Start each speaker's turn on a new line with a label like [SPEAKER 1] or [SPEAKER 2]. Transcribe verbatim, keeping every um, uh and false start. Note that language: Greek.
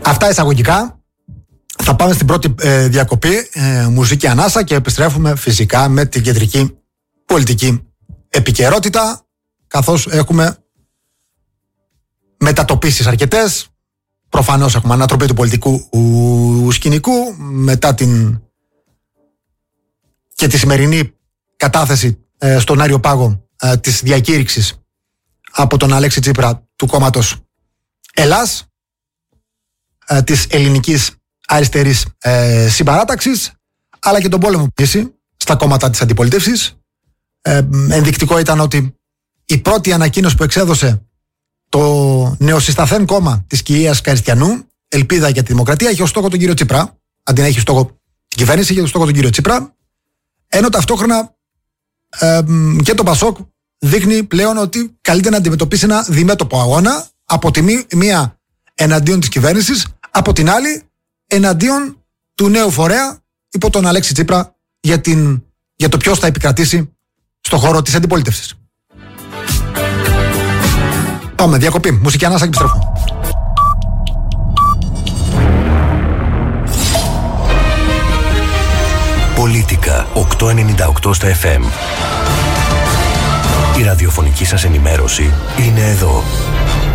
[SPEAKER 1] Αυτά εισαγωγικά. Θα πάμε στην πρώτη ε, διακοπή, ε, μουσική ανάσα, και επιστρέφουμε φυσικά με την κεντρική πολιτική επικαιρότητα, καθώς έχουμε μετατοπίσεις αρκετές. Προφανώς έχουμε ανατροπή του πολιτικού σκηνικού μετά την και τη σημερινή κατάθεση ε, στον Άριο Πάγο ε, της διακήρυξης από τον Αλέξη Τσίπρα του κόμματος Ελλάς, ε, της ελληνικής αριστερής ε, συμπαράταξης, αλλά και τον πόλεμο πίεση στα κόμματα της αντιπολίτευσης. Ε, ενδεικτικό ήταν ότι η πρώτη ανακοίνωση που εξέδωσε το νεοσυσταθέν κόμμα της κυρίας Καριστιανού, Ελπίδα για τη Δημοκρατία, είχε ως στόχο τον κύριο Τσίπρα. Αντί να έχει στόχο την κυβέρνηση, είχε ως στόχο τον κύριο Τσίπρα. Ενώ ταυτόχρονα ε, και το Πασόκ δείχνει πλέον ότι καλείται να αντιμετωπίσει ένα διμέτωπο αγώνα, από τη μία εναντίον της κυβέρνησης, από την άλλη εναντίον του νέου φορέα υπό τον Αλέξη Τσίπρα για, την, για το ποιος θα επικρατήσει στον χώρο της αντιπολίτευσης. Πάμε, διακοπή, μουσική ανάσα και επιστρέφουμε.
[SPEAKER 2] Πολίτικα οκτακόσια ενενήντα οκτώ στα εφ εμ. Η ραδιοφωνική σας ενημέρωση είναι εδώ.